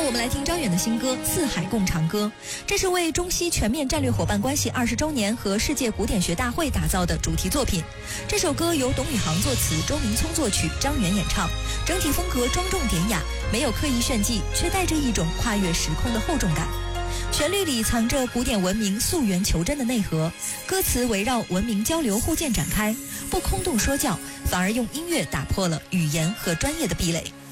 我们来听张远的新歌《四海共长歌》，这是为中西全面战略伙伴关系20周年和世界古典学大会打造的主题作品。这首歌由董宇航作词，周明聪作曲，张远演唱，整体风格庄重典雅，没有刻意炫技，却带着一种跨越时空的厚重感。旋律里藏着古典文明溯源求真的内核，歌词围绕文明交流互鉴展开，不空洞说教，反而用音乐打破了语言和专业的壁垒。